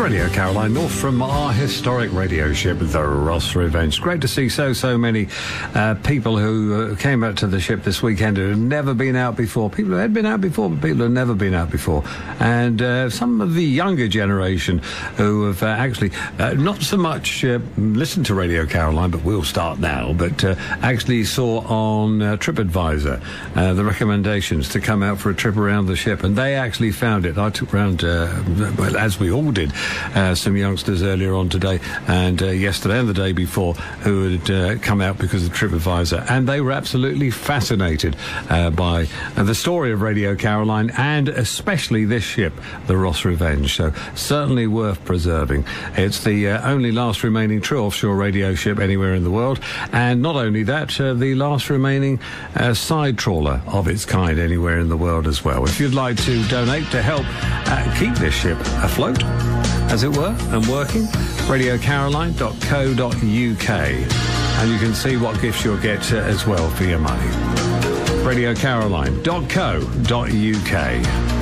Radio Caroline, north from our historic radio ship, the Ross Revenge. Great to see so many people who came out to the ship this weekend who had never been out before. People who had been out before, but people who had never been out before. And some of the younger generation who have actually not so much listened to Radio Caroline, but we'll start now, but actually saw on TripAdvisor the recommendations to come out for a trip around the ship, and they actually found it. I took round, well, as we all did, some youngsters earlier on today and yesterday and the day before who had come out because of TripAdvisor, and they were absolutely fascinated by the story of Radio Caroline and especially this ship, the Ross Revenge. So certainly worth preserving. It's the only last remaining true offshore radio ship anywhere in the world, and not only that, the last remaining side trawler of its kind anywhere in the world as well. If you'd like to donate to help keep this ship afloat, as it were, and working, radiocaroline.co.uk, and you can see what gifts you'll get as well for your money. radiocaroline.co.uk.